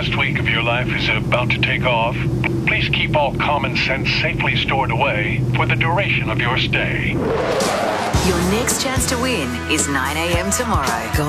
last week of your life is about to take off, please keep all common sense safely stored away for the duration of your stay. Your next chance to win is 9 a.m. tomorrow.